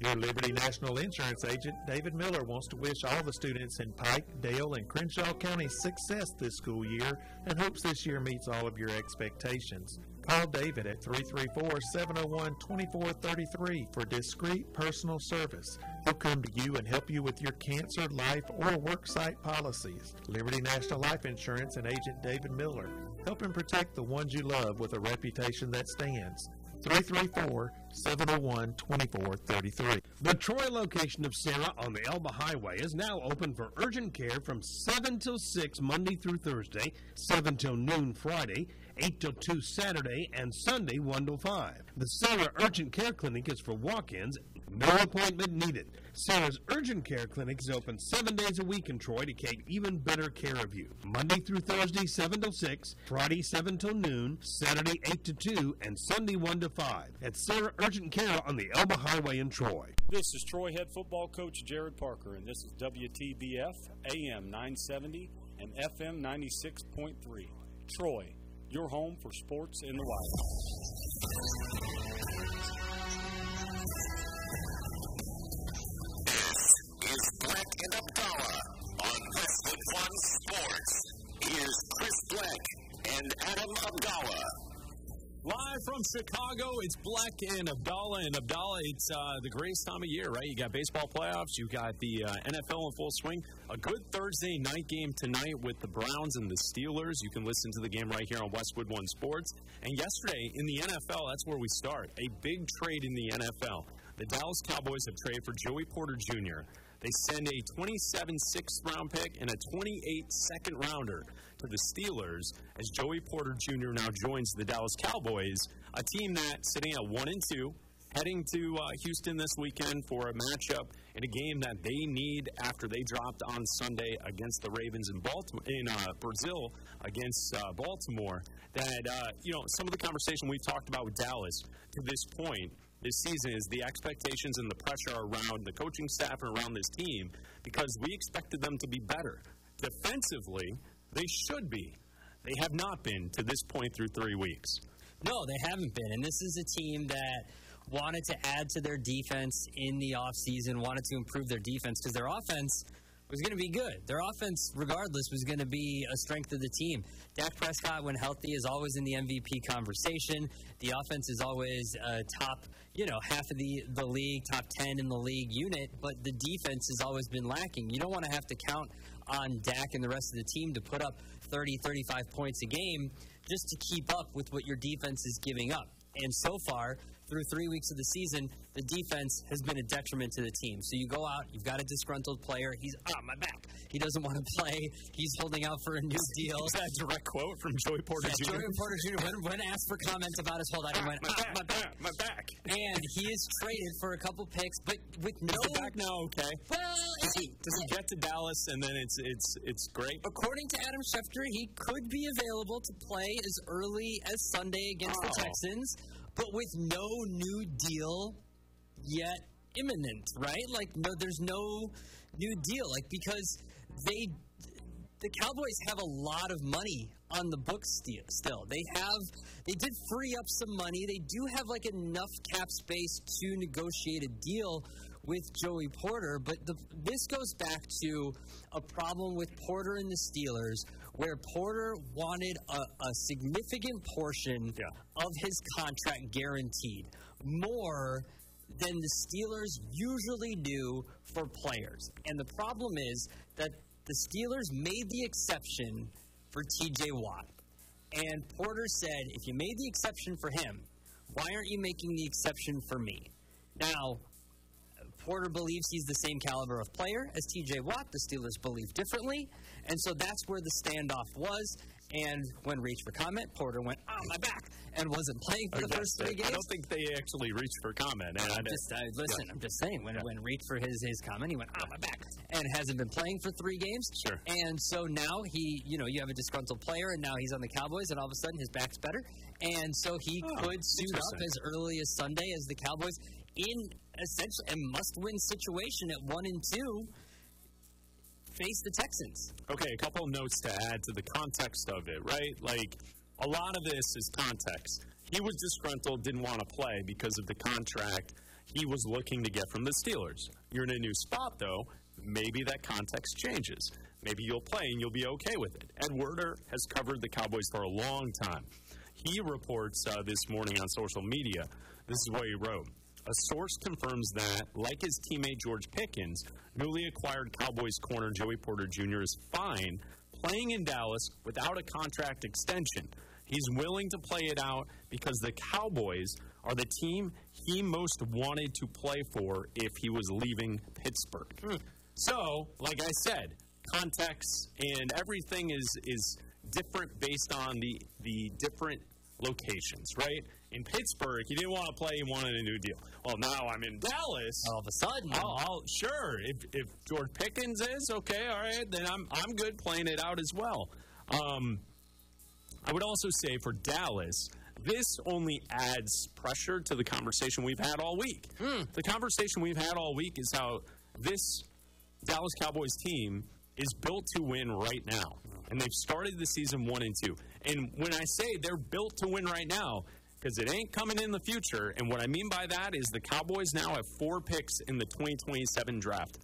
Your Liberty National Insurance agent, David Miller, wants to wish all the students in Pike, Dale, and Crenshaw counties success this school year and hopes this year meets all of your expectations. Call David at 334-701-2433 for discreet personal service. He'll come to you and help you with your cancer, life, or worksite policies. Liberty National Life Insurance and agent David Miller, helping protect the ones you love with a reputation that stands. 334-701-2433. The Troy location of Sarah on the Elba Highway is now open for urgent care from 7 till 6 Monday through Thursday, 7 till noon Friday, 8 till 2 Saturday, and Sunday 1 till 5. The Sarah Urgent Care Clinic is for walk-ins, no appointment needed. Sarah's Urgent Care Clinic is open 7 days a week in Troy to take even better care of you. Monday through Thursday, 7 till 6, Friday, 7 till noon, Saturday, 8 to 2, and Sunday, 1 to 5. At Sarah Urgent Care on the Elba Highway in Troy. This is Troy head football coach Jared Parker, and this is WTBF AM 970 and FM 96.3. Troy, your home for sports in the Wild. Is Black and Abdallah on Westwood One Sports. Here's Chris Black and Adam Abdallah. Live from Chicago, it's Black and Abdallah. And Abdallah, it's the greatest time of year, right? You got baseball playoffs, you got the NFL in full swing. A good Thursday night game tonight with the Browns and the Steelers. You can listen to the game right here on Westwood One Sports. And yesterday in the NFL, that's where we start. A big trade in the NFL. The Dallas Cowboys have traded for Joey Porter Jr. They send a 27 sixth-round pick and a 28 second-rounder to the Steelers as Joey Porter Jr. now joins the Dallas Cowboys, a team that's sitting at 1-2, heading to Houston this weekend for a matchup in a game that they need after they dropped on Sunday against the Ravens in Brazil against Baltimore. That some of the conversation we've talked about with Dallas to this point this season is the expectations and the pressure around the coaching staff and around this team, because we expected them to be better. Defensively, they should be. They have not been to this point through 3 weeks. No, they haven't been. And this is a team that wanted to add to their defense in the offseason, wanted to improve their defense because their offense was going to be good. Their offense, regardless, was going to be a strength of the team. Dak Prescott, when healthy, is always in the MVP conversation. The offense is always top, half of the league, top 10 in the league unit, but the defense has always been lacking. You don't want to have to count on Dak and the rest of the team to put up 30, 35 points a game just to keep up with what your defense is giving up. And so far, through 3 weeks of the season, the defense has been a detriment to the team. So you go out, you've got a disgruntled player. He's, my back. He doesn't want to play. He's holding out for a new deal. Is that a direct quote from Joey Porter Jr.? Joey Porter Jr. When asked for comments about his hold out, he went, my back. And he is traded for a couple picks, but with no... Is the back now okay? Well... Does he get to Dallas and then it's great? According to Adam Schefter, he could be available to play as early as Sunday against the Texans, but with no new deal yet imminent, right? There's no new deal, because the Cowboys have a lot of money on the books still. They did free up some money. They do have enough cap space to negotiate a deal with Joey Porter, but this goes back to a problem with Porter and the Steelers, where Porter wanted a significant portion of his contract guaranteed, more than the Steelers usually do for players. And the problem is that the Steelers made the exception for T.J. Watt. And Porter said, if you made the exception for him, why aren't you making the exception for me? Now, Porter believes he's the same caliber of player as T.J. Watt. The Steelers believe differently. And so that's where the standoff was. And when reached for comment, Porter went, my back, and wasn't playing for the first 3 games. I don't think they actually reached for comment. I'm just saying, when reached for his comment, he went, my back, and hasn't been playing for 3 games. Sure. And so now you have a disgruntled player, and now he's on the Cowboys, and all of a sudden his back's better. And so he could suit up as early as Sunday as the Cowboys in essentially a must-win situation at 1-2 face the Texans. Okay, a couple of notes to add to the context of it, right? A lot of this is context. He was disgruntled, didn't want to play because of the contract. he was looking to get from the Steelers. You're in a new spot, though. Maybe that context changes. Maybe you'll play and you'll be okay with it. Ed Werder has covered the Cowboys for a long time. He reports this morning on social media. This is what he wrote. A source confirms that, like his teammate George Pickens, newly acquired Cowboys corner Joey Porter Jr. is fine playing in Dallas without a contract extension. He's willing to play it out because the Cowboys are the team he most wanted to play for if he was leaving Pittsburgh. So, like I said, context and everything is different based on the different locations, right? In Pittsburgh, he didn't want to play, he wanted a new deal. Well, now I'm in Dallas. All of a sudden. Sure. If George Pickens is, okay, all right, then I'm good playing it out as well. I would also say for Dallas, this only adds pressure to the conversation we've had all week. The conversation we've had all week is how this Dallas Cowboys team is built to win right now. And they've started the season 1-2. And when I say they're built to win right now, because it ain't coming in the future, and what I mean by that is the Cowboys now have 4 picks in the 2027 draft.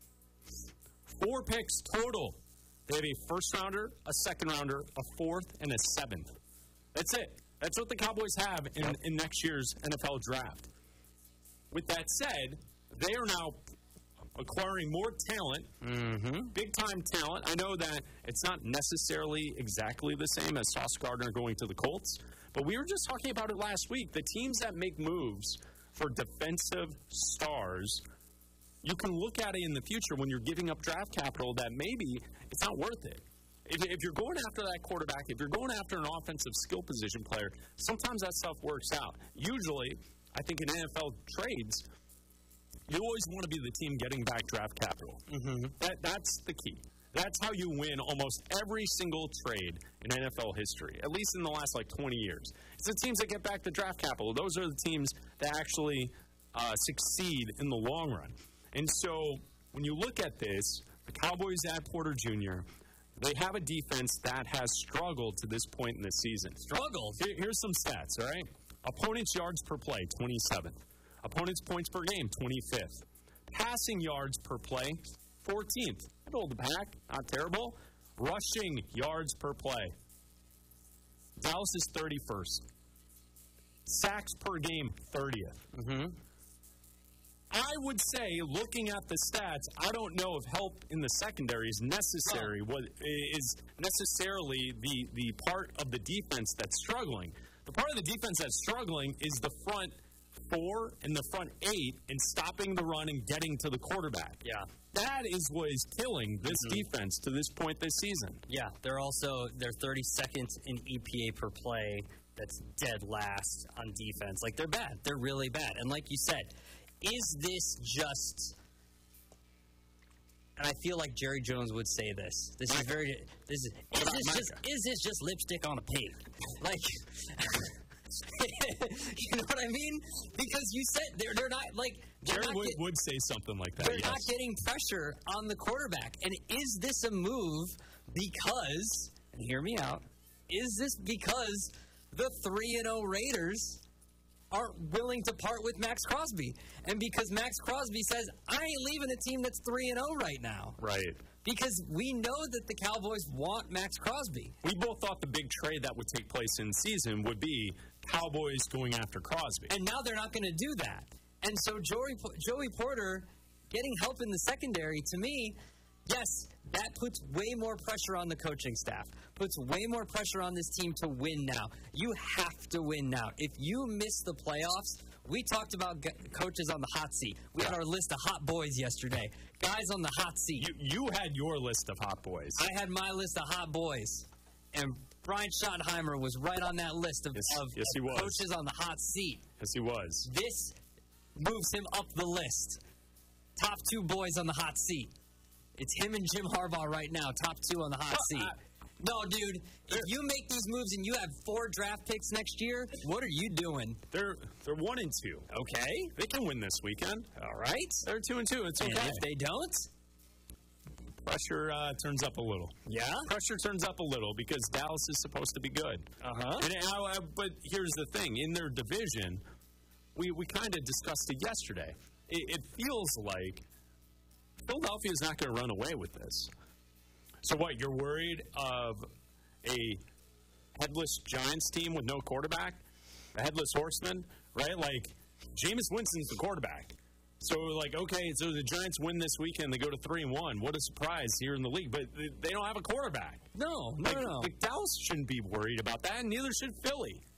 4 picks total. They have a first-rounder, a second-rounder, a fourth, and a seventh. That's it. That's what the Cowboys have in next year's NFL draft. With that said, they are now acquiring more talent, big-time talent. I know that it's not necessarily exactly the same as Sauce Gardner going to the Colts, but we were just talking about it last week. The teams that make moves for defensive stars, you can look at it in the future when you're giving up draft capital that maybe it's not worth it. If you're going after that quarterback, if you're going after an offensive skill position player, sometimes that stuff works out. Usually, I think in NFL trades, you always want to be the team getting back draft capital. That's the key. That's how you win almost every single trade in NFL history, at least in the last, 20 years. It's the teams that get back the draft capital. Those are the teams that actually succeed in the long run. And so when you look at this, the Cowboys add Porter Jr., they have a defense that has struggled to this point in the season. Struggled? Here's some stats, all right? Opponent's yards per play, 27th. Opponent's points per game, 25th. Passing yards per play, 14th. Middle of the pack, not terrible. Rushing yards per play. Dallas is 31st. Sacks per game, 30th. I would say, looking at the stats, I don't know if help in the secondary is necessary. What is necessarily the part of the defense that's struggling. The part of the defense that's struggling is the front 4 and the front 8 and stopping the run and getting to the quarterback. Yeah. That is what is killing this defense to this point this season. Yeah, they're 32nd in EPA per play. That's dead last on defense. They're bad. They're really bad. And like you said, is this just, and I feel like Jerry Jones would say this. Is this just lipstick on a pig? You know what I mean? Because you said they're not Jerry would say something like that. They're not getting pressure on the quarterback. And is this a move because, and hear me out, is this because the 3-0 Raiders aren't willing to part with Max Crosby? And because Max Crosby says, I ain't leaving a team that's 3-0 right now. Right. Because we know that the Cowboys want Max Crosby. We both thought the big trade that would take place in season would be Cowboys going after Crosby. And now they're not going to do that. And so Joey Porter getting help in the secondary, to me, yes, that puts way more pressure on the coaching staff, puts way more pressure on this team to win now. You have to win now. If you miss the playoffs, we talked about coaches on the hot seat. We had our list of hot boys yesterday. Guys on the hot seat. You had your list of hot boys. I had my list of hot boys. And Brian Schottenheimer was right on that list of coaches on the hot seat. Yes, he was. This moves him up the list. Top 2 boys on the hot seat. It's him and Jim Harbaugh right now, top 2 on the hot seat. No, dude, if you make these moves and you have 4 draft picks next year, what are you doing? They're 1-2. Okay. They can win this weekend. All right. They're 2-2. It's okay. And if they don't? Pressure turns up a little. Yeah? Pressure turns up a little because Dallas is supposed to be good. Uh-huh. But here's the thing. In their division, we kind of discussed it yesterday. It feels like Philadelphia's not going to run away with this. So what, you're worried of a headless Giants team with no quarterback? A headless horseman, right? Like, Jameis Winston's the quarterback. So, like, okay, so the Giants win this weekend. They go to 3-1. What a surprise here in the league. But they don't have a quarterback. No. Like, Dallas shouldn't be worried about that, and neither should Philly.